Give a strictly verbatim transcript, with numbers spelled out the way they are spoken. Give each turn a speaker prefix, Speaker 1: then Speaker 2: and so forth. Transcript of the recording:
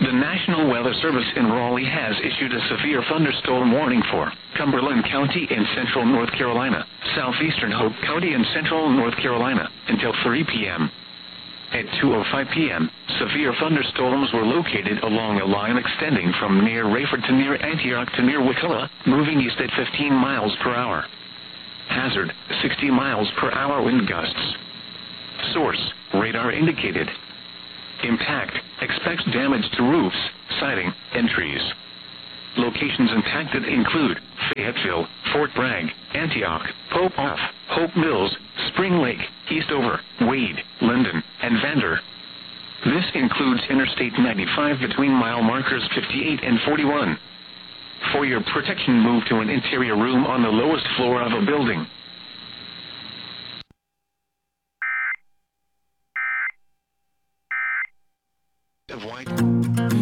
Speaker 1: The National Weather Service in Raleigh has issued a severe thunderstorm warning for Cumberland County in central North Carolina, southeastern Hope County in central North Carolina, until three p.m. At two oh five p.m., severe thunderstorms were located along a line extending from near Rayford to near Antioch to near Wickala, moving east at fifteen miles per hour. Hazard, sixty miles per hour wind gusts. Source, radar indicated. Impact, expects damage to roofs, siding, and trees. Locations impacted include Fayetteville, Fort Bragg, Antioch, Pope Off, Hope Mills, Spring Lake, Eastover, Wade, Linden, and Vander. This includes Interstate ninety-five between mile markers fifty-eight and forty-one. For your protection, move to an interior room on the lowest floor of a building. Of white